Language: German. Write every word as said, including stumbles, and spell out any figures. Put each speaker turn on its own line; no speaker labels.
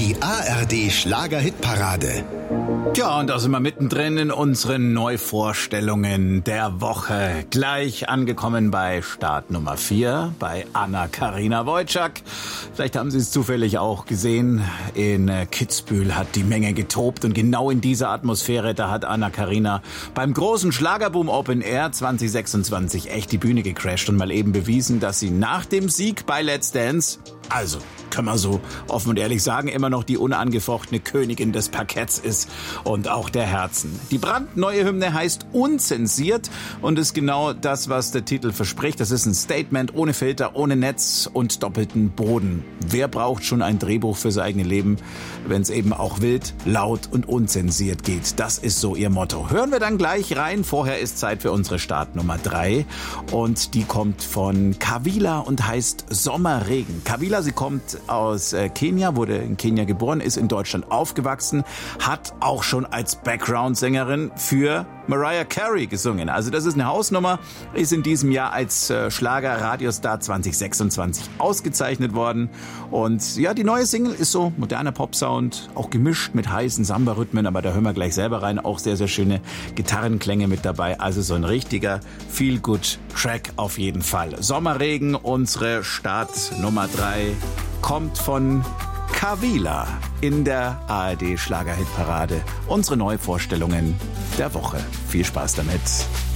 Die A R D Schlager-Hitparade.
Ja, und da sind wir mittendrin in unseren Neuvorstellungen der Woche. Gleich angekommen bei Start Nummer vier, bei Anna-Karina Wojcik. Vielleicht haben Sie es zufällig auch gesehen. In Kitzbühel hat die Menge getobt und genau in dieser Atmosphäre, da hat Anna-Karina beim großen Schlagerboom Open Air zwanzig sechsundzwanzig echt die Bühne gecrasht und mal eben bewiesen, dass sie nach dem Sieg bei Let's Dance, also kann man so offen und ehrlich sagen, immer noch die unangefochtene Königin des Parketts ist und auch der Herzen. Die brandneue Hymne heißt Unzensiert und ist genau das, was der Titel verspricht. Das ist ein Statement ohne Filter, ohne Netz und doppelten Boden. Wer braucht schon ein Drehbuch für sein eigenes Leben, wenn es eben auch wild, laut und unzensiert geht? Das ist so ihr Motto. Hören wir dann gleich rein. Vorher ist Zeit für unsere Start Nummer drei und die kommt von Kawila und heißt Sommerregen. Kawila, sie kommt aus Kenia, wurde in Kenia geboren, ist in Deutschland aufgewachsen, hat auch schon als Background-Sängerin für Mariah Carey gesungen. Also das ist eine Hausnummer, ist in diesem Jahr als Schlager-Radiostar zwanzig sechsundzwanzig ausgezeichnet worden. Und ja, die neue Single ist so moderner Pop-Sound, auch gemischt mit heißen Samba-Rhythmen, aber da hören wir gleich selber rein. Auch sehr, sehr schöne Gitarrenklänge mit dabei. Also so ein richtiger Feel-Good-Track auf jeden Fall. Sommerregen, unsere Start Nummer drei, kommt von Kawila in der A R D Schlager-Hitparade. Unsere Neuvorstellungen der Woche. Viel Spaß damit.